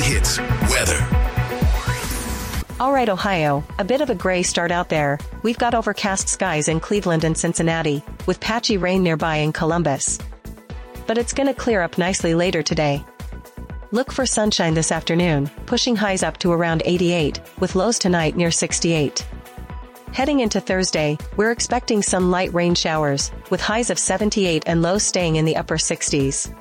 Hits weather. All right, Ohio, a bit of a gray start out there. We've got overcast skies in Cleveland and Cincinnati, with patchy rain nearby in Columbus. But it's gonna clear up nicely later today. Look for sunshine this afternoon, pushing highs up to around 88, with lows tonight near 68. Heading into Thursday, we're expecting some light rain showers, with highs of 78 and lows staying in the upper 60s.